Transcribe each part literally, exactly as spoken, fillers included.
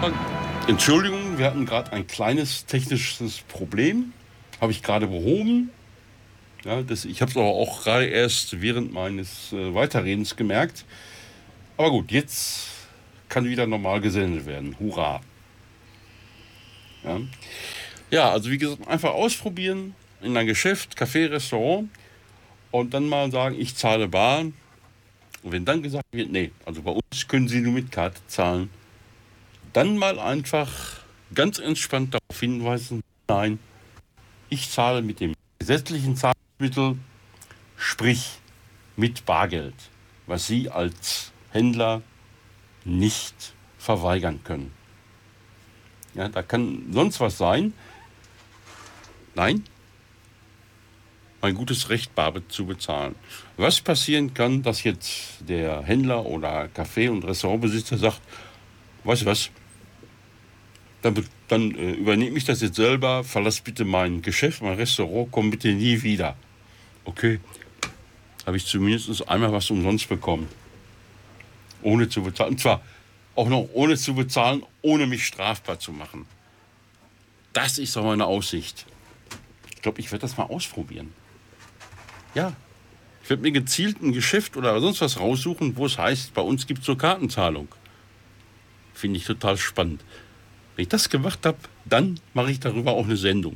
Entschuldigung, wir hatten gerade ein kleines technisches Problem. Habe ich gerade behoben. Ja, das, ich habe es aber auch gerade erst während meines äh, Weiterredens gemerkt. Aber gut, jetzt kann wieder normal gesendet werden. Hurra! Ja, ja, also wie gesagt, einfach ausprobieren in ein Geschäft, Café, Restaurant und dann mal sagen, ich zahle bar. Und wenn dann gesagt wird, nee, also bei uns können Sie nur mit Karte zahlen, dann mal einfach ganz entspannt darauf hinweisen, nein, ich zahle mit dem gesetzlichen Zahlmittel, sprich mit Bargeld, was Sie als Händler nicht verweigern können. Ja, da kann sonst was sein. Nein, ein gutes Recht, bar zu bezahlen. Was passieren kann, dass jetzt der Händler oder Café- und Restaurantbesitzer sagt, weißt du was, dann, dann äh, übernehme ich das jetzt selber, verlass bitte mein Geschäft, mein Restaurant, komm bitte nie wieder. Okay, habe ich zumindest einmal was umsonst bekommen. Ohne zu bezahlen. Und zwar auch noch ohne zu bezahlen, ohne mich strafbar zu machen. Das ist doch meine Aussicht. Ich glaube, ich werde das mal ausprobieren. Ja, ich werde mir gezielt ein Geschäft oder sonst was raussuchen, wo es heißt, bei uns gibt es so Kartenzahlung. Finde ich total spannend. Wenn ich das gemacht habe, dann mache ich darüber auch eine Sendung.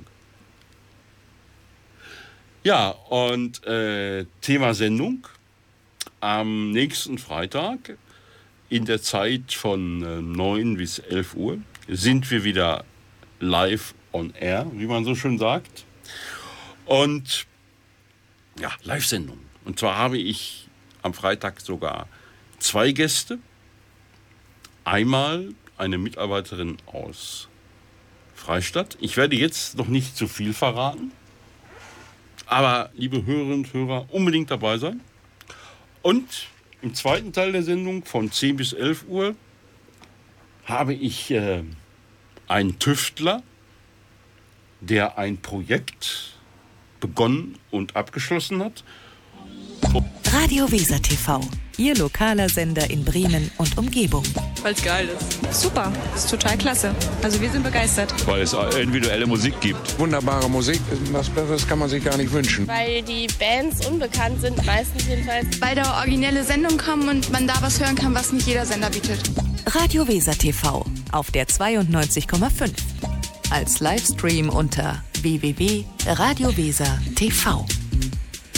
Ja, und äh, Thema Sendung. Am nächsten Freitag in der Zeit von äh, neun bis elf Uhr sind wir wieder live on air, wie man so schön sagt. Und ja, Live-Sendung. Und zwar habe ich am Freitag sogar zwei Gäste. Einmal eine Mitarbeiterin aus Freistadt. Ich werde jetzt noch nicht zu viel verraten. Aber, liebe Hörerinnen und Hörer, unbedingt dabei sein. Und im zweiten Teil der Sendung von zehn bis elf Uhr habe ich äh, einen Tüftler, der ein Projekt begonnen und abgeschlossen hat. Radio Weser T V, Ihr lokaler Sender in Bremen und Umgebung. Weil es geil ist. Super, ist total klasse. Also wir sind begeistert. Weil es individuelle Musik gibt. Wunderbare Musik, was Besseres kann man sich gar nicht wünschen. Weil die Bands unbekannt sind, meistens jedenfalls. Weil da originelle Sendungen kommen und man da was hören kann, was nicht jeder Sender bietet. Radio Weser T V auf der zweiundneunzig Komma fünf. Als Livestream unter w w w punkt radio weser punkt t v.